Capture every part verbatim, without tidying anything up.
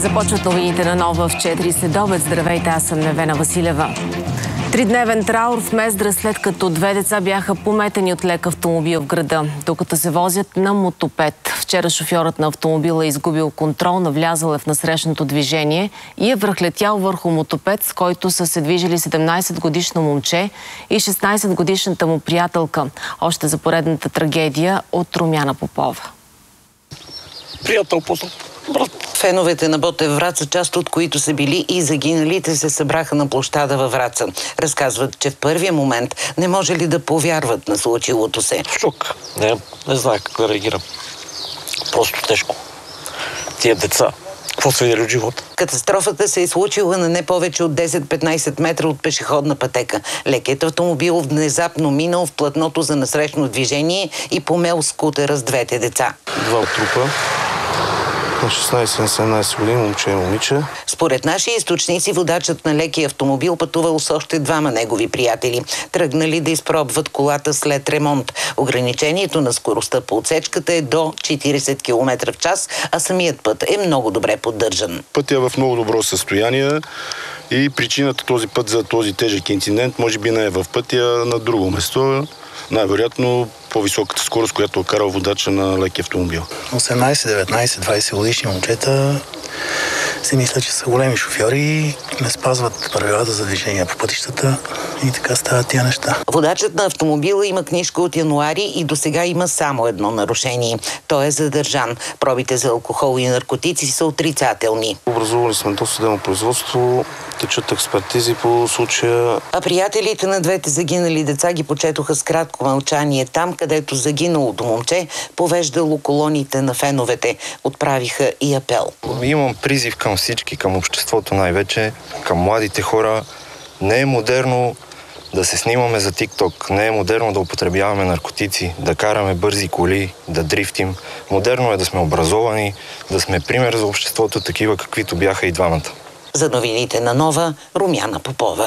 Започват новините на Нова в четири следобед. Здравейте, аз съм Невена Василева. Тридневен траур в Мездра, след като две деца бяха пометени от лек автомобил в града, докато се возят на мотопед. Вчера шофьорът на автомобила е изгубил контрол, навлязал е в насрещното движение и е връхлетял върху мотопед, с който са се движили седемнайсетгодишно момче и шестнайсетгодишната му приятелка. Още за поредната трагедия от Румяна Попова. Приятел, после. Феновете на Ботев Враца, част от които са били и загиналите, се събраха на площада във Враца. Разказват, че в първия момент не може ли да повярват на случилото се. Шок. Не, не знае как да реагирам. Просто тежко. Тия деца. Какво са видели от живота? Катастрофата се е случила на не повече от десет-петнайсет метра от пешеходна пътека. Лекият автомобил внезапно минал в платното за насрещно движение и помел скутера с двете деца. Два трупа. На шестнайсет-седемнайсет години, момче и момиче. Според наши източници, водачът на лекия автомобил пътувал с още двама негови приятели. Тръгнали да изпробват колата след ремонт. Ограничението на скоростта по отсечката е до четирийсет километра в час, а самият път е много добре поддържан. Пътят е в много добро състояние и причината този път за този тежък инцидент може би не е в пътя, на друго место. Най-вероятно по-високата скорост, която е карал водача на леки автомобил. осемнайсет, деветнайсет, двайсет годишни момчета си мисля, че са големи шофьори, не спазват правилата за движение по пътищата и така стават тия неща. Водачът на автомобила има книжка от януари и до сега има само едно нарушение. Той е задържан. Пробите за алкохол и наркотици са отрицателни. Образували сме досъдебно производство, течат експертизи по случая. А приятелите на двете загинали деца ги почетоха с кратко мълчание там, където загиналото момче повеждало колоните на феновете. Отправиха и апел. Имам призив към всички, към обществото най-вече, към младите хора. Не е модерно да се снимаме за тикток, не е модерно да употребяваме наркотици, да караме бързи коли, да дрифтим. Модерно е да сме образовани, да сме пример за обществото, такива каквито бяха и двамата. За новините на Нова, Румяна Попова.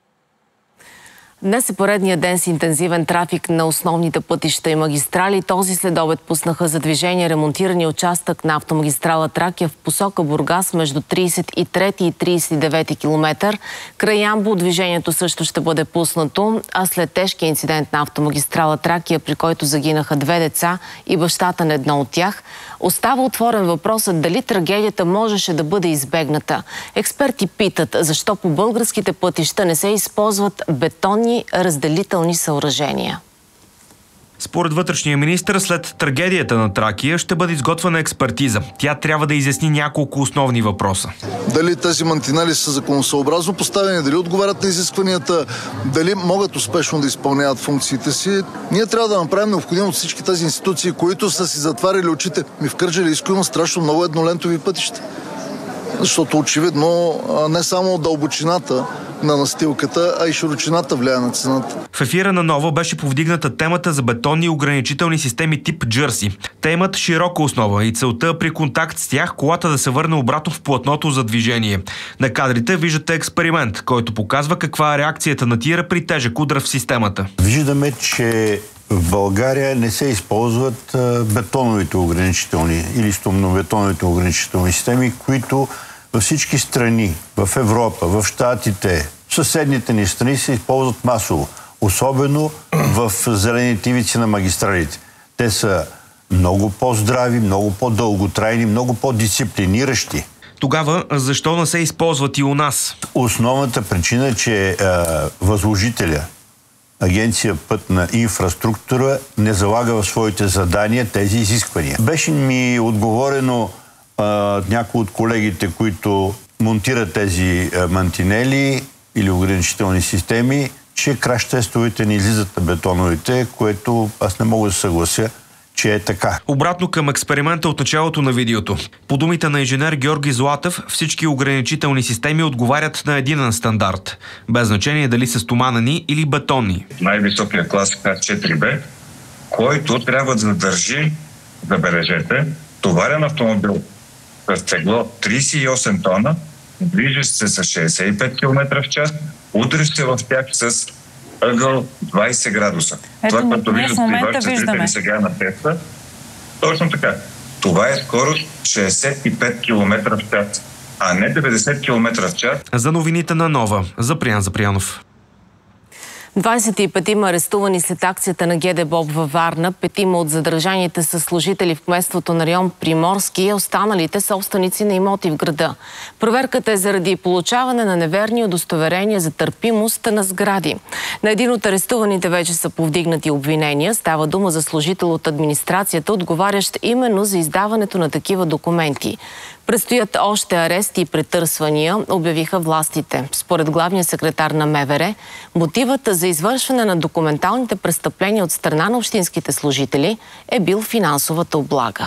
Днес е поредния ден с интензивен трафик на основните пътища и магистрали. Този следобед пуснаха за движение ремонтирани участък на автомагистрала Тракия в посока Бургас между трийсет и трети и трийсет и девети километър. Край Ямбол движението също ще бъде пуснато, а след тежкия инцидент на автомагистрала Тракия, при който загинаха две деца и бащата на едно от тях, остава отворен въпросът дали трагедията можеше да бъде избегната. Експерти питат защо по българските пътища не се използват бетонни разделителни съоръжения. Според вътрешния министър, след трагедията на Тракия ще бъде изготвена експертиза. Тя трябва да изясни няколко основни въпроса. Дали тези мантинели са законосъобразно поставени, дали отговарят на изискванията, дали могат успешно да изпълняват функциите си. Ние трябва да направим необходимо от всички тези институции, които са си затваряли очите. Ми в Кърджалийско има страшно много еднолентови пътища. Защото очевидно не само дълбочината на настилката, а и широчината влияе на цената. В ефира на Нова беше повдигната темата за бетонни ограничителни системи тип Джърси. Те имат широка основа и целта при контакт с тях колата да се върне обратно в платното за движение. На кадрите виждате експеримент, който показва каква е реакцията на тира при тежък удар в системата. Виждаме, че в България не се използват бетоновите ограничителни или стомнобетоновите ограничителни системи, които във всички страни, в Европа, в Щатите, в съседните ни страни се използват масово. Особено в зелените ивици на магистралите. Те са много по-здрави, много по-дълготрайни, много по-дисциплиниращи. Тогава защо не се използват и у нас? Основната причина е, че е, възложителя, Агенция Пътна инфраструктура, не залага в своите задания тези изисквания. Беше ми отговорено а, някои от колегите, които монтират тези а, мантинели или ограничителни системи, че краш тестовете не излизат на бетоновите, което аз не мога да съглася, че е така. Обратно към експеримента от началото на видеото. По думите на инженер Георги Златев, всички ограничителни системи отговарят на единен стандарт, без значение дали са стоманени или бетонни. Най-високия клас Х четири Б, който трябва да задържи, забележете, товарен автомобил с тегло трийсет и осем тона, движещ се с шейсет и пет километра в час, удрящ се в тях с ъгъл двайсет градуса. Ето, това, което виждат при вашите виждаме. зрители сега на теста, точно така. Това е скорост шейсет и пет километра в час. а не деветдесет километра в час. За новините на Нова, Запрян Запрянов. двадесет и петима арестувани след акцията на ГДБОП във Варна. Петима от задържаните са служители в кметството на район Приморски, а останалите собственици на имоти в града. Проверката е заради получаване на неверни удостоверения за търпимост на сгради. На един от арестуваните вече са повдигнати обвинения. Става дума за служител от администрацията, отговарящ именно за издаването на такива документи. Предстоят още арести и претърсвания, обявиха властите. Според главния секретар на МВР, мотивът за извършване на документалните престъпления от страна на общинските служители е бил финансовата облага.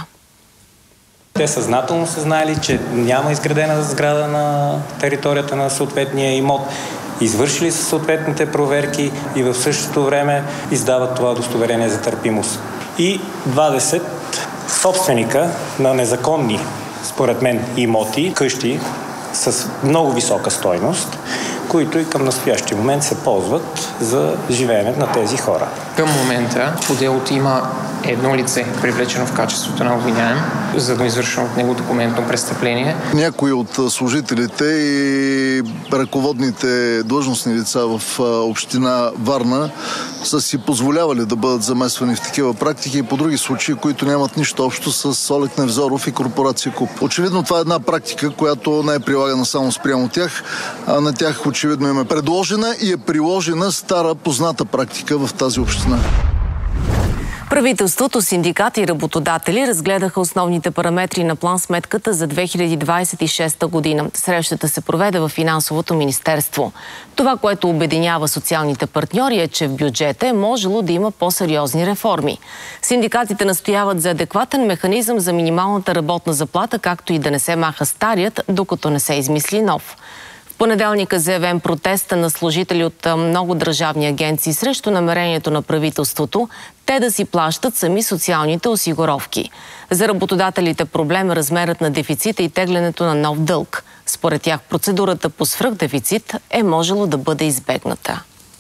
Те съзнателно са знаели, че няма изградена сграда на територията на съответния имот. Извършили са съответните проверки и в същото време издават това удостоверение за търпимост. И двадесет собственика на незаконни, според мен, имоти, къщи с много висока стойност, които и към настоящия момент се ползват за живеене на тези хора. Към момента по делото има едно лице, привлечено в качеството на обвиняем, за да е извършено от него документно престъпление. Някои от служителите и ръководните длъжностни лица в община Варна са си позволявали да бъдат замесвани в такива практики и по други случаи, които нямат нищо общо с Олег Невзоров и корпорация КУП. Очевидно това е една практика, която не е прилагана само спрямо тях, а на тях очевидно им е предложена и е приложена стара позната практика в тази община. Правителството, синдикати и работодатели разгледаха основните параметри на план-сметката за две хиляди двадесет и шеста година. Срещата се проведе в Финансовото министерство. Това, което обединява социалните партньори, е, че в бюджета е можело да има по-сериозни реформи. Синдикатите настояват за адекватен механизъм за минималната работна заплата, както и да не се маха старият, докато не се измисли нов. В понеделник е заявен протеста на служители от много държавни агенции срещу намерението на правителството те да си плащат сами социалните осигуровки. За работодателите проблем е размерът на дефицита и теглянето на нов дълг. Според тях процедурата по свръхдефицит е можело да бъде избегната.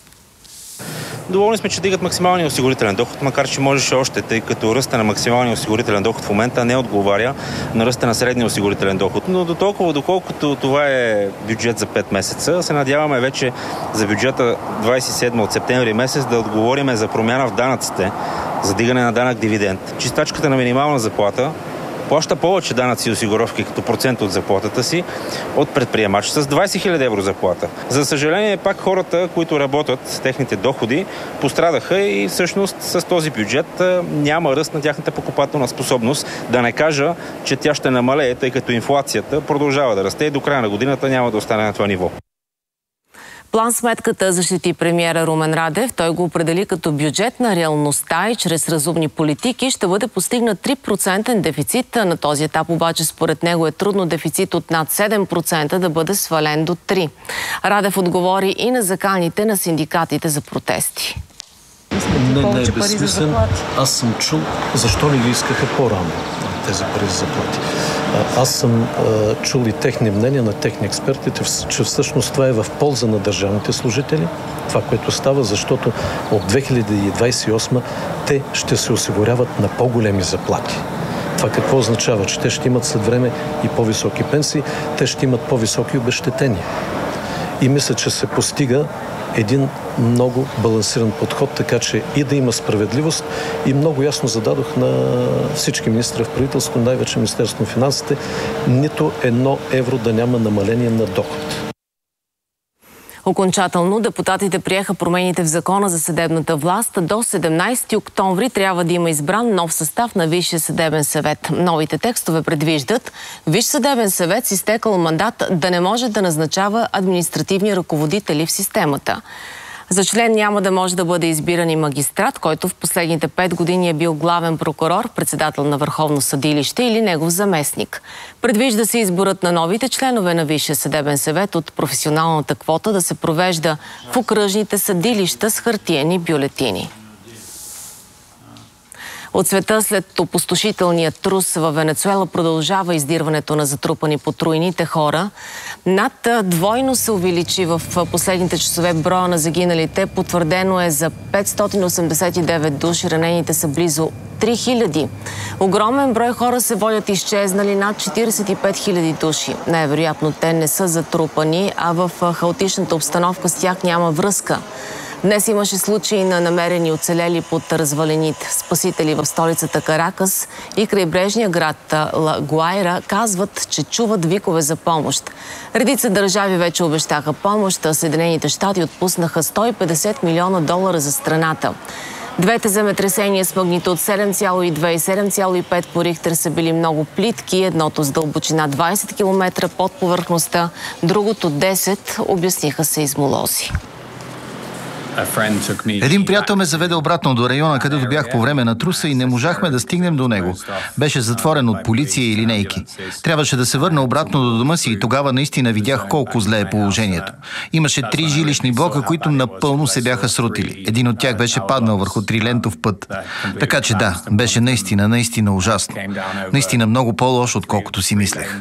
Доволни сме, че дигат максималния осигурителен доход, макар че можеше още, тъй като ръста на максималния осигурителен доход в момента не отговаря на ръста на средния осигурителен доход. Но до толкова, доколкото това е бюджет за пет месеца, се надяваме вече за бюджета двадесет и седми от септември месец да отговориме за промяна в данъците, за дигане на данък дивиденд. Чистачката на минимална заплата плаща повече данъци и осигуровки като процент от заплатата си от предприемач с двадесет хиляди евро заплата. За съжаление, пак хората, които работят, техните доходи, пострадаха и всъщност с този бюджет няма ръст на тяхната покупателна способност. Да не кажа, че тя ще намалее, тъй като инфлацията продължава да расте и до края на годината няма да остане на това ниво. План-сметката защити премиера Румен Радев. Той го определи като бюджет на реалността и чрез разумни политики ще бъде постигнат три процента дефицит. На този етап обаче според него е трудно дефицит от над седем процента да бъде свален до три процента. Радев отговори и на заканите на синдикатите за протести. Не, не е безсмислен. Аз съм чул защо не ги искаха по-рано тези пари за заплати. Аз съм а, чул и техни мнения на техни експертите, че всъщност това е в полза на държавните служители. Това, което става, защото от две хиляди двадесет и осма те ще се осигуряват на по-големи заплати. Това какво означава? Че те ще имат след време и по-високи пенсии, те ще имат по-високи обезщетения. И мисля, че се постига един много балансиран подход, така че и да има справедливост. И много ясно зададох на всички министри в правителството, най-вече Министерството на финансите, нито едно евро да няма намаление на доход. Окончателно депутатите приеха промените в закона за съдебната власт. До седемнадесети октомври трябва да има избран нов състав на Висшия съдебен съвет. Новите текстове предвиждат Висш съдебен съвет с изтекал мандат да не може да назначава административни ръководители в системата. За член няма да може да бъде избиран и магистрат, който в последните пет години е бил главен прокурор, председател на Върховно съдилище или негов заместник. Предвижда се изборът на новите членове на Висшия съдебен съвет от професионалната квота да се провежда в окръжните съдилища с хартиени бюлетини. От света след опустошителния трус във Венецуела продължава издирването на затрупани по руините хора. Над двойно се увеличи в последните часове броя на загиналите. Потвърдено е за петстотин осемдесет и девет души, ранените са близо три хиляди. Огромен брой хора се водят изчезнали, над четиридесет и пет хиляди души. Най-вероятно те не са затрупани, а в хаотичната обстановка с тях няма връзка. Днес имаше случаи на намерени оцелели под развалените. Спасители в столицата Каракас и крайбрежния град Ла Гуайра казват, че чуват викове за помощ. Редица държави вече обещаха помощ, а Съединените щати отпуснаха сто и петдесет милиона долара за страната. Двете земетресения с магнитуд седем цяло и две и седем цяло и пет по Рихтер са били много плитки, едното с дълбочина двадесет километра под повърхността, другото десет, обясниха сейзмолози. Един приятел ме заведе обратно до района, където бях по време на труса и не можахме да стигнем до него. Беше затворен от полиция и линейки. Трябваше да се върна обратно до дома си и тогава наистина видях колко зле е положението. Имаше три жилищни блока, които напълно се бяха срутили. Един от тях беше паднал върху трилентов път. Така че да, беше наистина, наистина ужасно. Наистина много по-лошо, отколкото си мислех.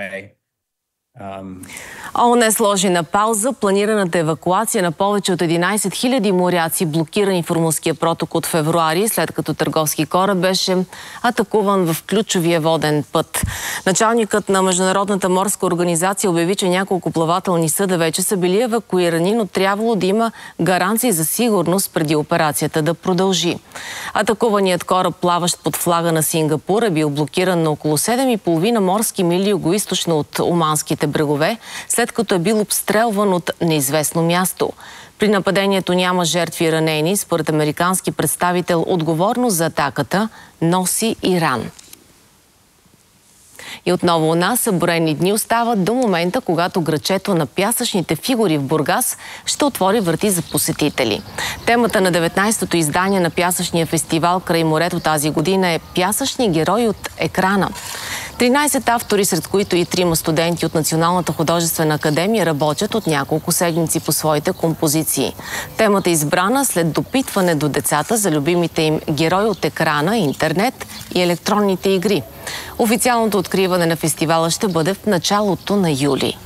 ООН сложи на пауза планираната евакуация на повече от единадесет хиляди моряци, блокирани в Румънския проток от февруари, след като търговски кораб беше атакуван в ключовия воден път. Началникът на Международната морска организация обяви, че няколко плавателни съда вече са били евакуирани, но трябвало да има гаранции за сигурност преди операцията да продължи. Атакуваният кораб, плаващ под флага на Сингапур, е бил блокиран на около седем и половина морски мили югоизточно от оманските брегове, след като е бил обстрелван от неизвестно място. При нападението няма жертви и ранени. Според американски представител, отговорност за атаката носи Иран. И отново у нас броени дни остават до момента, когато грачето на пясъчните фигури в Бургас ще отвори врати за посетители. Темата на деветнадесетото издание на пясъчния фестивал край морето тази година е пясъчни герои от екрана. тринадесет автори, сред които и трима студенти от Националната художествена академия, работят от няколко седмици по своите композиции. Темата е избрана след допитване до децата за любимите им герои от екрана, интернет и електронните игри. Официалното откриване на фестивала ще бъде в началото на юли.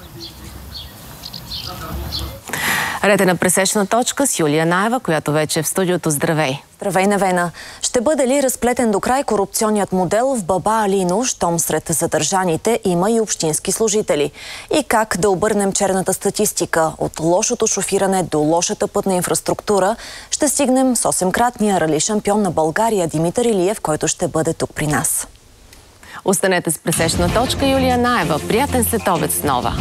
Ред е на пресечна точка с Юлия Наева, която вече е в студиото. Здравей! Здравей, Невена! Ще бъде ли разплетен до край корупционният модел в Баба Алино, щом сред задържаните има и общински служители? И как да обърнем черната статистика от лошото шофиране до лошата пътна инфраструктура, ще стигнем с осемкратния рали шампион на България Димитър Илиев, който ще бъде тук при нас. Останете с пресечна точка, Юлия Наева. Приятен следобед с нова!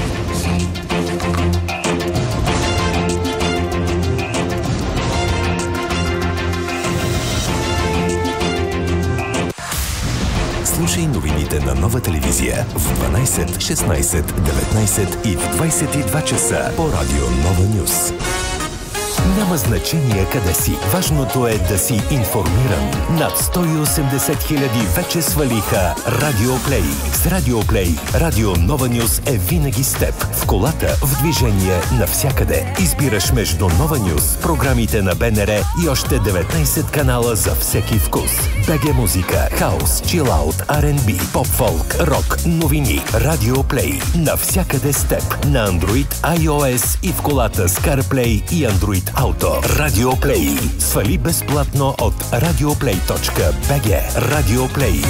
Слушай новините на Нова телевизия в дванадесет, шестнадесет, деветнадесет и в двадесет и два часа по радио Нова Нюс. Няма значение къде си. Важното е да си информиран. Над сто и осемдесет хиляди вече свалиха Радиоплей. С Радиоплей Радио Нова Нюс е винаги с теб. В колата, в движение, навсякъде. Избираш между Нова Нюс, програмите на БНР и още деветнадесет канала за всеки вкус. БГ музика, хаус, чилаут, Ар енд Би, поп-фолк, рок, новини. Радиоплей. Навсякъде с теб. На Android, iOS и в колата с CarPlay и Android Auto. Радиоплей. Свали безплатно от радиоплей точка би джи. Радиоплей.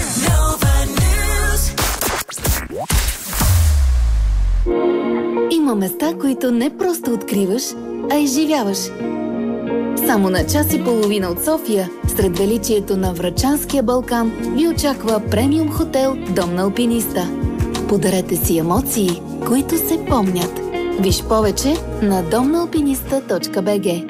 Има места, които не просто откриваш, а изживяваш. Само на час и половина от София, сред величието на Врачанския Балкан, ви очаква премиум хотел Дом на алпиниста. Подарете си емоции, които се помнят. Виж повече на дом на алпиниста точка би джи.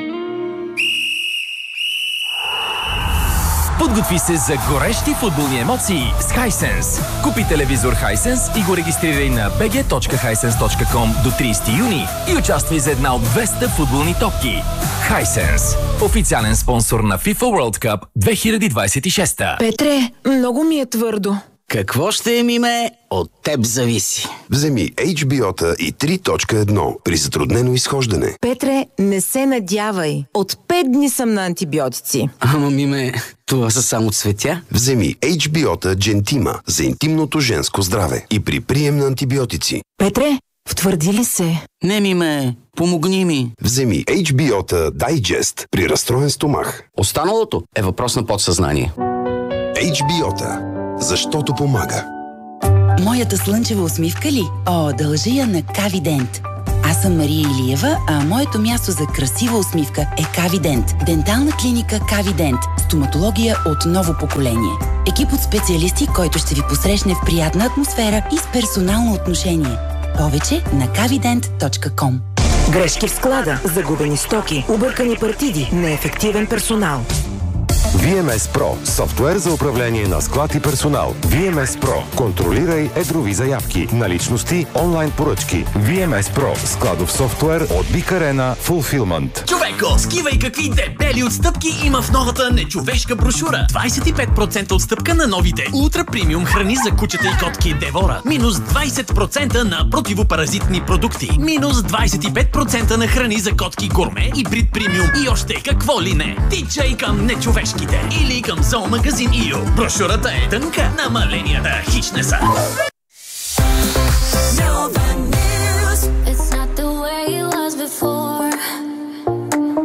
Подготви се за горещи футболни емоции с Hisense. Купи телевизор Hisense и го регистрирай на би джи точка хайсенс точка ком до тридесети юни и участвай за една от двеста футболни топки. Hisense. Официален спонсор на FIFA World Cup две хиляди двадесет и шеста. Петре, много ми е твърдо. Какво ще е, миме, от теб зависи. Вземи Ейч Би О-та и три точка едно при затруднено изхождане. Петре, не се надявай. От пет дни съм на антибиотици. Ама, миме, това са само цветя. Вземи Ейч Би О-та Джентима за интимното женско здраве и при прием на антибиотици. Петре, втвърди ли се? Не, миме, помогни ми. Вземи Ейч Би О-та Дайджест при разстроен стомах. Останалото е въпрос на подсъзнание. Ейч Би О-та. Защото помага. Моята слънчева усмивка ли? О, дължа я на Кавидент. Аз съм Мария Илиева, а моето място за красива усмивка е Кавидент. Дентална клиника Кавидент. Стоматология от ново поколение. Екип от специалисти, който ще ви посрещне в приятна атмосфера и с персонално отношение. Повече на кавидент точка ком. Грешки в склада, загубени стоки, объркани партиди, неефективен персонал. Ви Ем Ес Pro – софтуер за управление на склад и персонал. Ви Ем Ес Pro – контролирай едрови заявки, наличности, онлайн поръчки. Ви Ем Ес Pro – складов софтуер от Big Arena Fulfillment. Човеко, скивай какви дебели отстъпки има в новата нечовешка брошура. двайсет и пет процента отстъпка на новите ултра премиум храни за кучета и котки Девора. Минус двайсет процента на противопаразитни продукти. Минус двайсет и пет процента на храни за котки Гурме и Брит премиум. И още какво ли не. Тичай към нечовешки или към зоомагазин Ио. Брошурата е тънка, намаленията хич не са.